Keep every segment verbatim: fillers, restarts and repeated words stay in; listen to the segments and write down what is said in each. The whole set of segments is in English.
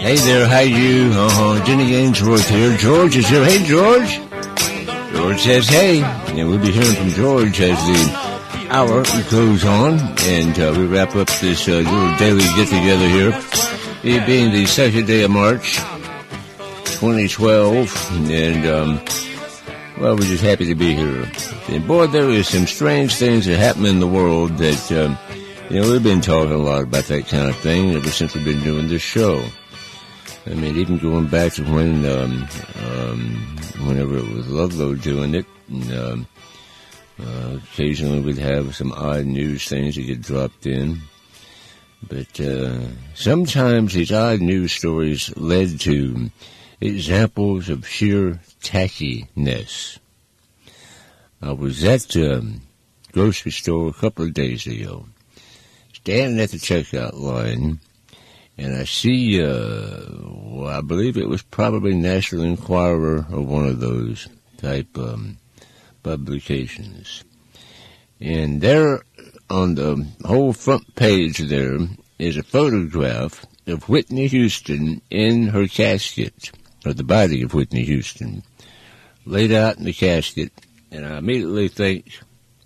Hey there, how you? Uh-huh, Jenny Ainsworth here. George is here. Hey, George. George says hey. And we'll be hearing from George as the hour goes on. And uh, we wrap up this uh, little daily get-together here. It being the second day of March, twenty twelve. And, um, well, we're just happy to be here. And, boy, there is some strange things that happen in the world that, um, you know, we've been talking a lot about that kind of thing ever since we've been doing this show. I mean, even going back to when, um, um, whenever it was Ludlow doing it, and, um, uh, occasionally we'd have some odd news things that get dropped in. But, uh, sometimes these odd news stories led to examples of sheer tackiness. I was at the um, grocery store a couple of days ago, standing at the checkout line, and I see, uh, well, I believe it was probably National Enquirer or one of those type um, publications. And there on the whole front page there is a photograph of Whitney Houston in her casket, or the body of Whitney Houston, laid out in the casket. And I immediately think,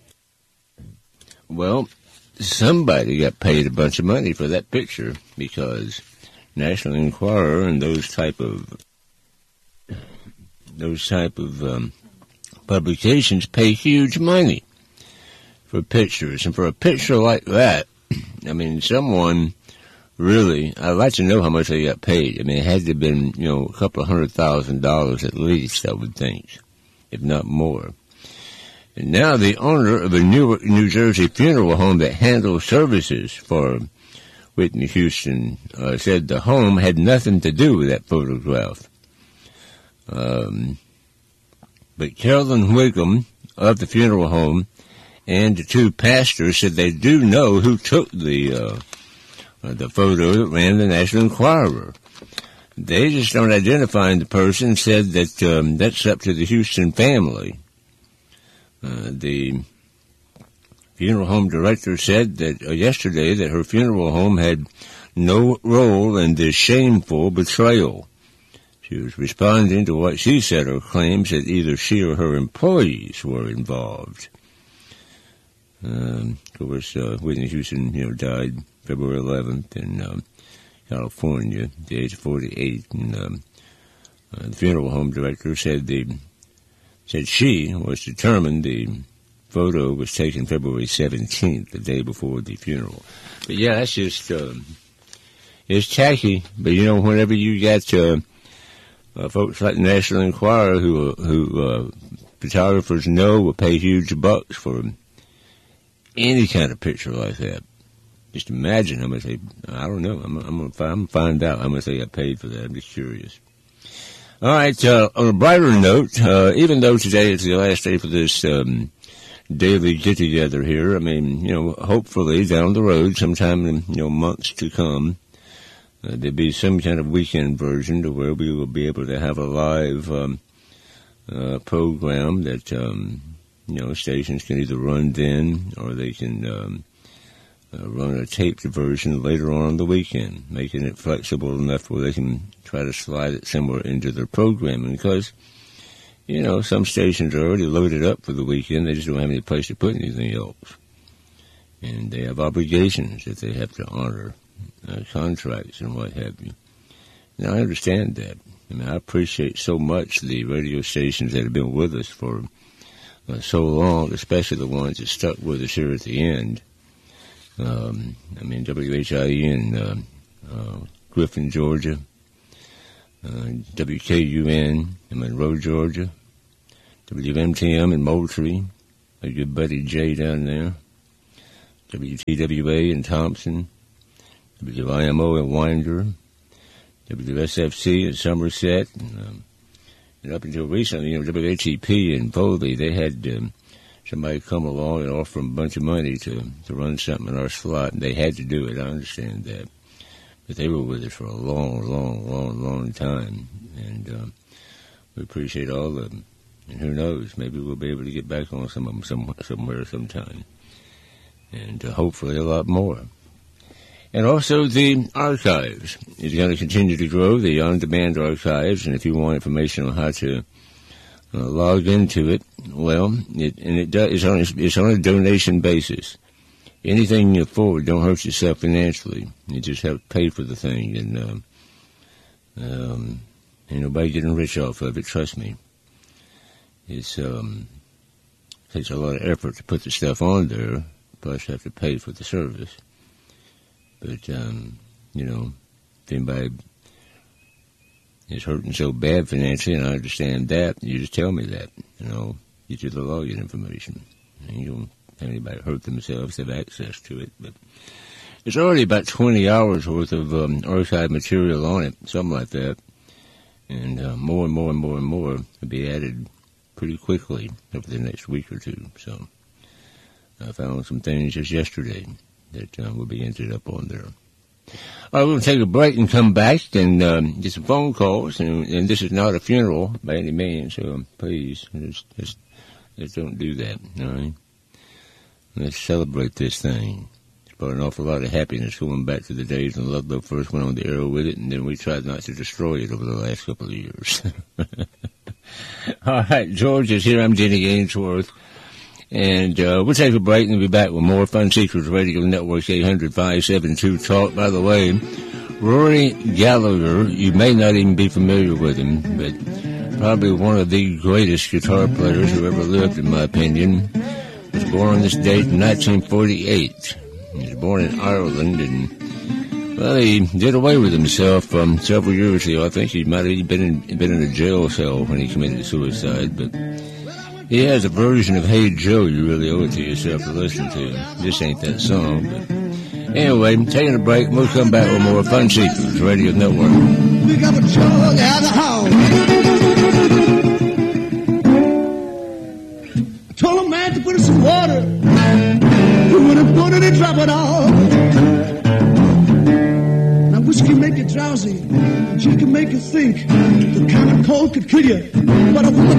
well, somebody got paid a bunch of money for that picture, because National Enquirer and those type of those type of um, publications pay huge money for pictures. And for a picture like that, I mean, someone really, I'd like to know how much they got paid. I mean, it had to have been, you know, a couple of hundred thousand dollars at least, I would think, if not more. And now the owner of a Newark, New Jersey funeral home that handles services for Whitney Houston uh, said the home had nothing to do with that photograph. Um, but Carolyn Wickham of the funeral home and the two pastors said they do know who took the uh, uh, the photo that ran the National Enquirer. They just don't identify the person, said that um, that's up to the Houston family. Uh, the funeral home director said that uh, yesterday that her funeral home had no role in this shameful betrayal. She was responding to what she said are claims that either she or her employees were involved. Um, of course, uh, Whitney Houston, you know, died February eleventh in um, California at the age of forty-eight. And um, uh, the funeral home director said the said she was determined the photo was taken February seventeenth, the day before the funeral. But yeah, that's just, um, it's tacky. But you know, whenever you get uh, uh, folks like the National Enquirer who, who uh, photographers know will pay huge bucks for any kind of picture like that. Just imagine how much they, I don't know, I'm, I'm going to find out how much they got paid for that. I'm just curious. All right, uh, on a brighter note, uh, even though today is the last day for this um, daily get-together here, I mean, you know, hopefully down the road, sometime in, you know, months to come, uh, there'll be some kind of weekend version to where we will be able to have a live um, uh, program that, um, you know, stations can either run then or they can um, uh, run a taped version later on in the weekend, making it flexible enough where they can try to slide it somewhere into their programming, because, you know, some stations are already loaded up for the weekend. They just don't have any place to put anything else. And they have obligations that they have to honor, uh, contracts and what have you. Now, I understand that. I mean, I appreciate so much the radio stations that have been with us for uh, so long, especially the ones that stuck with us here at the end. Um, I mean, W H I E in uh, uh, Griffin, Georgia. Uh, W K U N in Monroe, Georgia. W M T M in Moultrie. My good buddy Jay down there. W T W A in Thompson. W I M O in Winder. W S F C in Somerset. And, um, and up until recently, you know, W H E P in Foley, they had um, somebody come along and offer them a bunch of money to, to run something in our slot, and they had to do it. I understand that. But they were with us for a long, long, long, long time. And um, we appreciate all of them. And who knows, maybe we'll be able to get back on some of them some, somewhere sometime. And uh, hopefully a lot more. And also the archives is going to continue to grow, the on-demand archives, and if you want information on how to uh, log into it, well, it, and it does, it's, on a, it's on a donation basis. Anything you afford, don't hurt yourself financially. You just have to pay for the thing, and um, um, ain't nobody getting rich off of it, trust me. It's um, takes a lot of effort to put the stuff on there, plus you have to pay for the service. But, um, you know, if anybody is hurting so bad financially, and I understand that, you just tell me that, you know, get you the login information. And you don't have anybody hurt themselves, have access to it. But it's already about twenty hours worth of um, archive material on it, something like that. And uh, more and more and more and more will be added pretty quickly over the next week or two. So I found some things just yesterday that uh, will be entered up on there. All right, we'll take a break and come back and um, get some phone calls. And, and this is not a funeral by any means, so um, please, just, just, just don't do that. All right? Let's celebrate this thing. It's brought an awful lot of happiness going back to the days when Ludlow first went on the air with it, and then we tried not to destroy it over the last couple of years. All right, George is here. I'm Jenny Ainsworth. And uh, we'll take a break and we'll be back with more Fun Seekers Radio Network's eight hundred, five seven two, talk. By the way, Rory Gallagher, you may not even be familiar with him, but probably one of the greatest guitar players who ever lived, in my opinion, was born on this date in nineteen forty-eight. He was born in Ireland, and, well, he did away with himself um, several years ago. I think he might have been in, been in a jail cell when he committed suicide, but he has a version of Hey Joe you really owe it to yourself to listen to. This ain't that song, but anyway, taking a break. We'll come back with more Fun Seekers Radio Network. We got a jug out of home. I told a man to put in some water. He wouldn't put any drop at all. Now whiskey can make you drowsy, gin can make you think. The kind of cold could kill you, but I wouldn't